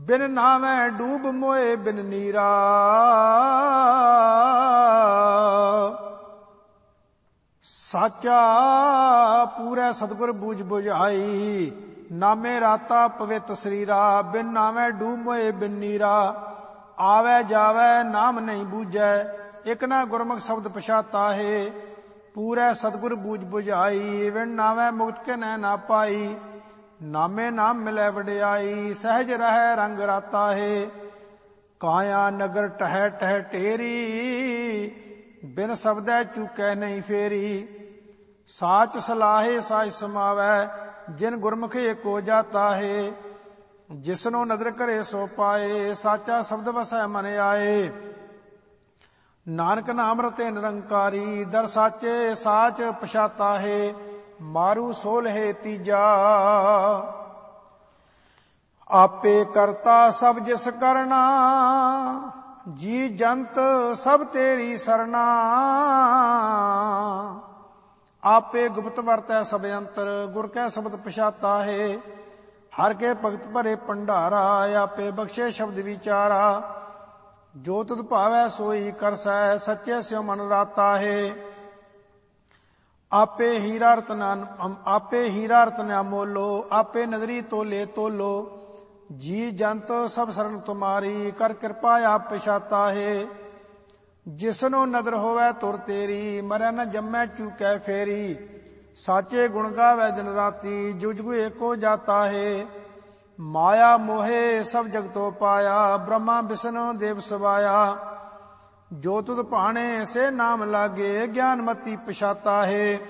ਬਿਨ ਨਾਵੇਂ ਡੂਬ ਮੋਏ ਬਿਨ ਨੀਰਾ। ਸਾਚਾ ਪੂਰੈ ਸਤਿਗੁਰ ਬੂਝ ਬੁਝਾਈ, ਨਾਮੇ ਰਾਤਾ ਪਵਿੱਤ ਸਰੀਰਾ। ਬਿਨ ਨਾਵੇਂ ਡੂਬ ਮੋਏ ਬਿਨ ਨੀਰਾ, ਆਵੈ ਜਾਵੈ ਨਾਮ ਨਹੀਂ ਬੂਝੈ। ਇਕ ਨਾ ਗੁਰਮੁਖ ਸ਼ਬਦ ਪਛਾਤਾ ਹੈ, ਪੂਰੈ ਸਤਿਗੁਰ ਬੂਝ ਬੁਝਾਈ। ਬਿਨ ਨਾਵੇਂ ਮੁਕਤ ਕੇ ਨੈ ਨਾ ਪਾਈ, ਨਾਮੇ ਨਾਮ ਮਿਲੈ ਵਡਿਆਈ। ਸਹਿਜ ਰਹਿ ਰੰਗ ਰਾਤਾ ਹੈ, ਕਾਇਆ ਨਗਰ ਟਹਿ ਟਹਿ ਢੇਰੀ। ਬਿਨ ਸ਼ਬਦੈ ਚੂਕੈ ਨਹੀਂ ਫੇਰੀ, ਸਾਚ ਸਲਾਹੇ ਸਾਚ ਸਮਾਵੈ। ਜਿਨ ਗੁਰਮੁਖ ਏਕੋ ਜਾਤਾ ਹੈ, ਜਿਸਨੂੰ ਨਦਰ ਕਰੇ ਸੋ ਪਾਏ। ਸਾਚਾ ਸ਼ਬਦ ਵਸੈ ਮਨ ਆਏ, ਨਾਨਕ ਨਾਮ ਰਤੇ ਨਿਰੰਕਾਰੀ। ਦਰ ਸਾਚੇ ਸਾਚ ਪਛਾਤਾ ਹੈ, ਮਾਰੂ ਸੋਲਹਿ ਤੀਜਾ। ਆਪੇ ਕਰਤਾ ਸਭ ਜਿਸ ਕਰਨਾ, ਜੀ ਜੰਤ ਸਭ ਤੇਰੀ ਸਰਨਾ। ਆਪੇ ਗੁਪਤ ਵਰਤੈ ਸਭ ਅੰਤਰ, ਗੁਰ ਕੈ ਸ਼ਬਦ ਪਛਾਤਾ ਹੈ। ਹਰ ਕੇ ਭਗਤ ਭਰੇ ਭੰਡਾਰਾ, ਆਪੇ ਬਖਸ਼ੇ ਸ਼ਬਦ ਵਿਚਾਰਾ। ਜੋ ਤੁਧ ਭਾਵੈ ਸੋਈ ਕਰਸੈ, ਸੱਚੇ ਸਿਉ ਮਨ ਰਾਤਾ ਹੈ। ਆਪੇ ਹੀਰਾ ਰਤਨ ਅਮੋਲੋ, ਆਪੇ ਨਦਰੀ ਤੋਲੇ ਤੋਲੋ। ਜੀ ਜੰਤ ਸਭ ਸਰਨ ਤੁਮਾਰੀ, ਕਰ ਕਿਰਪਾ ਆਪ ਪਛਾਤਾ ਹੈ। ਜਿਸਨੂੰ ਨਦਰ ਹੋਵੈ ਤੁਰ ਤੇਰੀ, ਮਰੈ ਨ ਜੰਮੈ ਚੂਕੈ ਫੇਰੀ। ਸਾਚੇ ਗੁਣ ਗਾਵੈ ਦਿਨ ਰਾਤੀ, ਜੁਗ ਜੁਗ ਏਕੋ ਜਾਤਾ ਹੈ। ਮਾਇਆ ਮੋਹੇ ਸਭ ਜਗਤੋ ਪਾਇਆ, ਬ੍ਰਹਮਾ ਵਿਸ਼ਨੂੰ ਦੇਵ ਸਵਾਇਆ। ਜੋ ਤੁਧ ਭਾਣੇ ਸੇ ਨਾਮ ਲਾਗੇ, ਗਿਆਨ ਮਤੀ ਪਛਾਤਾ ਹੈ।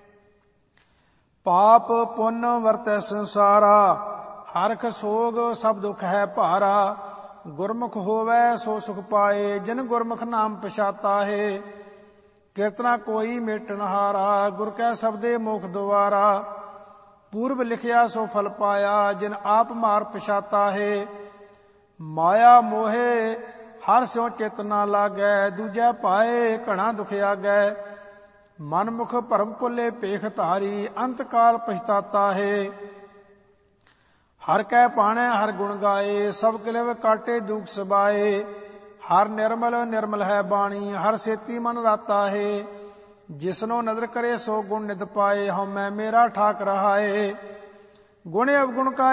ਪਾਪ ਪੁੰਨ ਵਰਤੈ ਸੰਸਾਰਾ, ਹਰਖ ਸੋਗ ਸਭ ਦੁਖ ਹੈ ਭਾਰਾ। ਗੁਰਮੁਖ ਹੋਵੈ ਸੋ ਸੁਖ ਪਾਏ, ਜਿਨ ਗੁਰਮੁਖ ਨਾਮ ਪਛਾਤਾ ਹੈ। ਕੀਰਤਨਾ ਕੋਈ ਮੇਟਣ ਹਾਰਾ, ਗੁਰ ਕੈ ਸ਼ਬਦੇ ਮੋਖ ਦੁਆਰਾ। ਪੂਰਬ ਲਿਖਿਆ ਸੋ ਫਲ ਪਾਇਆ, ਜਿਨ ਆਪ ਮਾਰ ਪਛਾਤਾ ਹੈ। ਮਾਇਆ ਮੋਹੇ ਹਰ ਸਿਉ ਚਿਤ ਨਾ ਲਾਗੈ, ਦੂਜੈ ਪਾਏ ਘਣਾ ਦੁਖ ਆਗੈ। ਮਨ ਮੁਖ ਭਰਮ ਭੁੱਲੇ ਭੇਖ ਧਾਰੀ, ਅੰਤ ਕਾਲ ਪਛਤਾਤਾ ਹੈ। ਹਰ ਕੈ ਪਾਣੈ ਹਰ ਗੁਣ ਗਾਏ, ਸਭ ਕਿਲਵ ਕਾਟੇ ਦੁਖ ਸਬਾਏ। ਹਰ ਨਿਰਮਲ ਨਿਰਮਲ ਹੈ ਬਾਣੀ, ਹਰ ਸੇਤੀ ਮਨ ਰਾਤਾ ਹੈ। ਜਿਸਨੂੰ ਨਦਰ ਕਰੇ ਸੋ ਗੁਣ ਨਿਤ ਪਾਏ, ਹਉਮੈ ਮੇਰਾ ਠਾਕ ਰਹਾਏ। ਗੁਣ ਅਵਗੁਣ ਕਾ